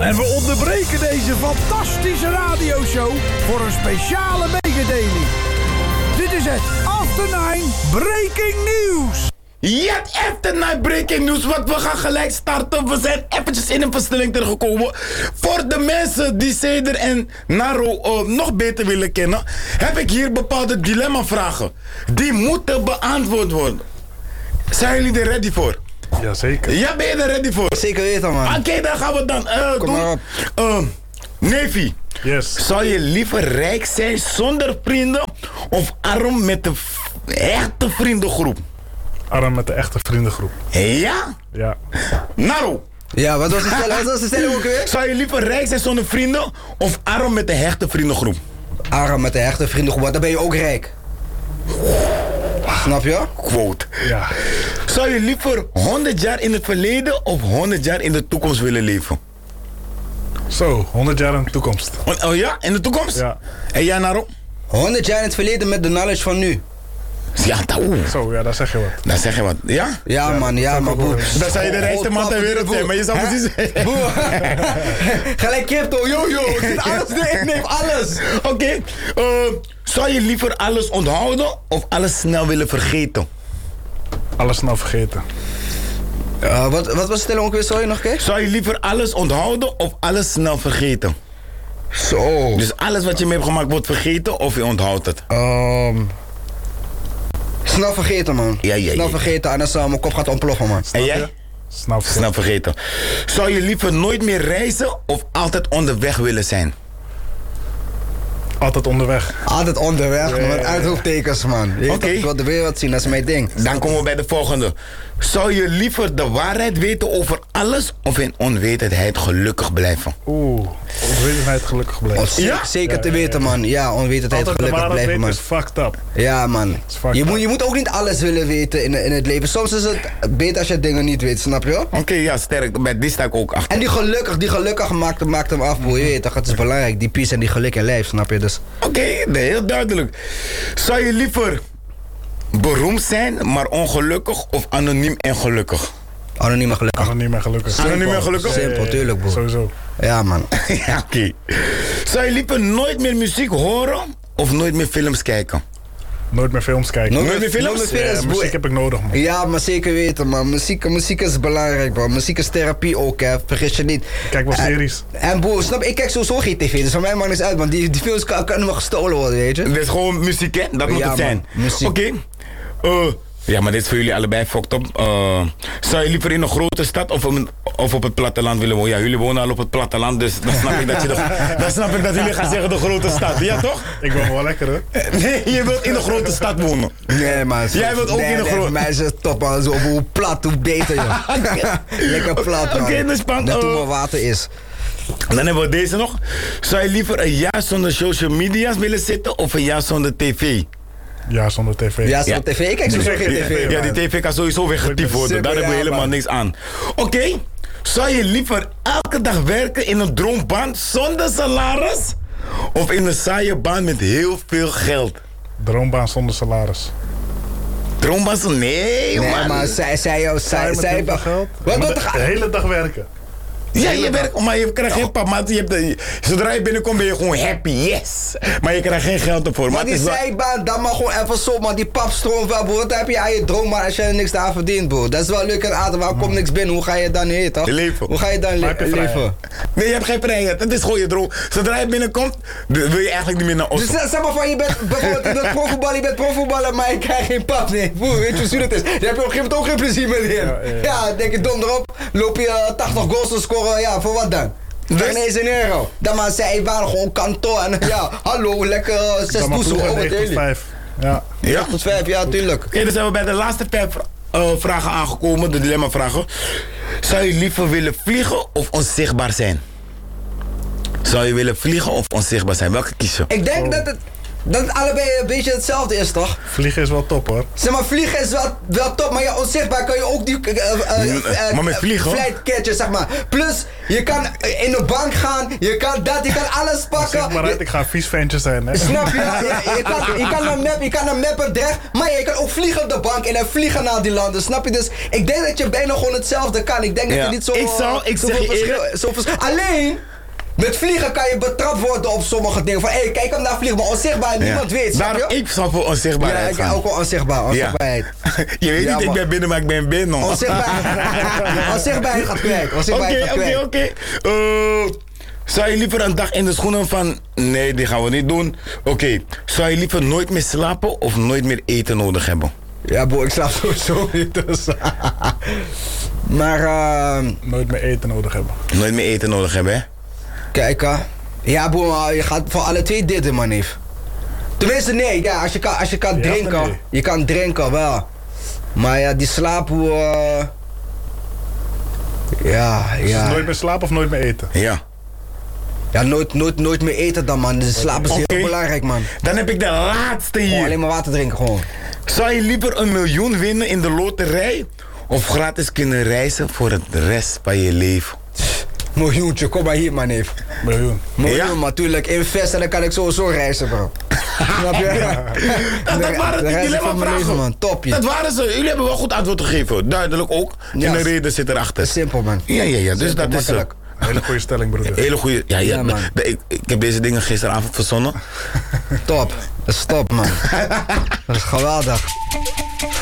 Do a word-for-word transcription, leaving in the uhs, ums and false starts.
En we onderbreken deze fantastische radioshow voor een speciale mededeling. Dit is het After Nine Breaking News. Ja, After Nine Breaking News, want we gaan gelijk starten. We zijn eventjes in een versnelling teruggekomen. Voor de mensen die Ceder en Naro uh, nog beter willen kennen, heb ik hier bepaalde dilemma-vragen. Die moeten beantwoord worden. Zijn jullie er ready voor? Jazeker. Ja, ben je er ready voor? Zeker weten, man. Oké, okay, dan gaan we dan uh, Kom doen. maar op. Uh, Nevi. Yes. Zou je liever rijk zijn zonder vrienden of arm met een echte vriendengroep? Arm met de echte vriendengroep. Ja? Ja. Naro. Ja, wat was de stelling? Wat was de stelling ook weer? Zou je liever rijk zijn zonder vrienden of arm met een hechte vriendengroep? Arm met de hechte vriendengroep, dan ben je ook rijk. Snap je? Quote. Ja. Zou je liever honderd jaar in het verleden of honderd jaar in de toekomst willen leven? Zo, honderd jaar in de toekomst. Oh, oh ja, in de toekomst? Ja. En jij, Naro? honderd jaar in het verleden met de knowledge van nu. Ja, oeh. Zo, ja, daar zeg je wat. Dan zeg je wat. Ja? Ja, Ja, man, ja, dat man. zou ik Boe. ook Dan zou je de rijkste man ter wereld zijn, maar je zou precies zeggen. Boe. Gelijk crypto, yo, yo. Ik zit alles erin, ik neem alles. Oké, okay, uh, zou je liever alles onthouden of alles snel willen vergeten? Alles snel vergeten. Uh, wat, wat was de stelling ook weer, sorry, nog een keer? Zou je liever alles onthouden of alles snel vergeten? Zo. Dus alles wat je mee hebt gemaakt wordt vergeten of je onthoudt het? Um, snel vergeten, man. Ja, ja, ja. Snel vergeten, anders uh, mijn kop gaat ontploffen, man. En jij? Snel vergeten. Snel vergeten. Zou je liever nooit meer reizen of altijd onderweg willen zijn? Altijd onderweg. Altijd onderweg, Ja, man. ja, Met ja. uitroeptekens, man. Je Oké. okay. wil de wereld zien, dat is mijn ding. Dan komen we bij de volgende. Zou je liever de waarheid weten over alles of in onwetendheid gelukkig blijven? Oeh, onwetendheid gelukkig blijven. Oh, zeker, Ja? zeker te Ja, ja, ja. weten, man. Ja, onwetendheid Altijd de gelukkig waarheid blijven, weten man. is fucked up. Ja, man. fucked Je up. moet, je moet ook niet alles willen weten in, in het leven. Soms is het beter als je dingen niet weet, snap je? Oké, okay, ja, sterk. Bij die sta ik ook achter. En die gelukkig, die gelukkig maakt, maakt hem af, bro. Je weet toch, het is belangrijk. Die peace en die geluk in lijf, snap je? Dus Oké, okay, nee, heel duidelijk. Zou je liever beroemd zijn, maar ongelukkig of anoniem en gelukkig? anoniem en gelukkig. Anoniem en gelukkig. Anoniem en gelukkig? Simpel, tuurlijk, bro. Sowieso. Ja, man. Ja, oké. Okay. Zou je liever nooit meer muziek horen of nooit meer films kijken? Nooit meer films kijken. Nooit meer films? Nooit meer films, Ja, bro. muziek heb ik nodig, man. Ja, maar zeker weten, man. Muziek, muziek is belangrijk, bro. Muziek is therapie ook, hè. Vergis je niet. Ik kijk wel En- series. En broer, snap je, ik kijk sowieso geen tv, dus van mij maakt niks uit, man. Die, die films kan- kunnen wel gestolen worden, weet je. Dit is gewoon muziek, hè? Dat moet Ja, het zijn. man, muziek. Oké. Okay. Uh, ja, maar dit is voor jullie allebei fucked up. Uh, zou je liever in een grote stad of, op een- of op het platteland willen wonen? Ja, jullie wonen al op het platteland, dus dan snap ik dat, je de, dan snap ik dat jullie gaan zeggen de grote stad. Ja, toch? Ik ben wel lekker, hè? Nee, je wilt in de grote stad wonen. Nee, man. Jij wilt ook nee, in een nee, groot- voor mij is het top, man. Zo, hoe plat, hoe beter, joh. Lekker plat, man. Oké, dus pan- Dat toen uh, maar water is. Dan hebben we deze nog. Zou je liever een jaar zonder social media's willen zitten of een jaar zonder tv? Ja, zonder tv. Ja, zo'n Ja. tv. Ik kijk sowieso geen Ja, tv, Ja, man. die tv kan sowieso weer getiefd worden. Simpel, Daar hebben we ja, helemaal man. niks aan. Oké, okay. Zou je liever elke dag werken in een droombaan zonder salaris? Of in een saaie baan met heel veel geld? Droombaan zonder salaris. Droombaan zonder... Nee, Nee, man. maar zij, zij, zij, zij, Met zij, heel veel geld. Wat, Maar wat, de, ga- de hele dag werken. Ja, je werkt, maar je krijgt geen pap. Maar je hebt de- zodra je binnenkomt ben je gewoon happy, yes. Maar je krijgt geen geld ervoor. Maar het die is wel- zijbaan, dat mag gewoon even zo, man. Die papstroom wel, bro. Wat heb je aan je droom, maar als je er niks daar verdient, bro. Dat is wel leuk en aardig, maar er komt niks binnen. Hoe ga je dan heen, toch? Leven. Hoe ga je dan Maar le- heb je vrijheid? leven? Nee, je hebt geen vrijheid. Het is gewoon je droom. Zodra je binnenkomt, d- wil je eigenlijk niet meer naar Dus Oslo. zeg maar van, je bent bijvoorbeeld in het profvoetbal, je bent profvoetballer, maar je krijgt geen pap, nee. Broer, weet je hoe zuur het is? Je hebt op een gegeven moment ook geen plezier meer in. Ja, Ja, ja, ja. denk je dom erop, loop je uh, tachtig goals te scoren, ja, voor wat dan? Geen eens een euro. Dan maar zij waren gewoon kantoor en ja, hallo, lekker uh, zes Dan maar boezen vroeger over het negen tot hele. vijf. Ja. Ja? Tot vijf, ja, tuurlijk. Oké, dan zijn we bij de laatste vijf uh, vragen aangekomen, de dilemma-vragen. Zou je liever willen vliegen of onzichtbaar zijn? Zou je willen vliegen of onzichtbaar zijn? Welke kies je? Ik denk dat het... dat het allebei een beetje hetzelfde is, toch? Vliegen is wel top hoor. Zeg maar, vliegen is wel, wel top, maar ja, onzichtbaar kan je ook die uh, uh, uh, Maar met vliegen, hoor. flightketjes, zeg maar. Plus, je kan in de bank gaan, je kan dat, je kan alles pakken. Zeg maar uit, ik ga een vies ventje zijn hè. Snap je? Je, je, kan, je, kan een map, je kan een mapper weg, maar je kan ook vliegen op de bank en dan vliegen naar die landen, snap je? Dus ik denk dat je bijna gewoon hetzelfde kan. Ik denk Ja. dat je niet zo... Ik zou- ik zoveel zeg je verschil- eerlijk- zo verschil- Alleen... Met vliegen kan je betrapt worden op sommige dingen. Van hé, hey, kijk hem naar vliegen, maar onzichtbaar, niemand weet, snap Daarom, je? ik zou voor onzichtbaarheid Ja, ik gaan. ook wel onzichtbaar, onzichtbaarheid. Je weet Ja, niet, ik man. ben binnen, maar ik ben binnen. Onzichtbaarheid. Onzichtbaarheid gaat kwijt. Onzichtbaarheid gaat Oké, kwijt. oké, oké. Eh, Zou je liever een dag in de schoenen van... Nee, die gaan we niet doen. Oké, zou je liever nooit meer slapen of nooit meer eten nodig hebben? Ja, boy, ik slaap sowieso niet, dus... maar, uh, Nooit meer eten nodig hebben. Nooit meer eten nodig hebben, hè? kijk, uh, ja, boy, je gaat voor alle twee dit doen, man, neef. Tenminste, nee, ja, als je kan, als je kan Ja of drinken, nee? je kan drinken, wel. Maar ja, die slaap, uh, ja, Dus ja. nooit meer slapen of nooit meer eten? Ja. Ja, nooit, nooit, nooit meer eten dan, man. Dus slaap is Oké. heel belangrijk, man. Dan heb ik de laatste Gewoon hier. alleen maar water drinken, gewoon. Zou je liever een miljoen winnen in de loterij... of gratis kunnen reizen voor de rest van je leven? Miljoentje, kom maar hier, man, neef. Miljoen. Miljoen, Ja? maar tuurlijk, invest en dan kan ik sowieso reizen, bro. Snap je? Dat, dat waren De die reis dilemma van mijn leven, vragen. man. Topje. Dat waren ze. Jullie hebben wel goed antwoord gegeven. Duidelijk ook. Ja. En de reden zit erachter. Simpel, man. Ja, ja, ja. Dus Simpel, dat is een makkelijk. Hele goede stelling broeder. hele goede... Ja, ja. Ja, man. de- ik, ik heb deze dingen gisteravond verzonnen. Top. Dat is top, man. Dat is geweldig.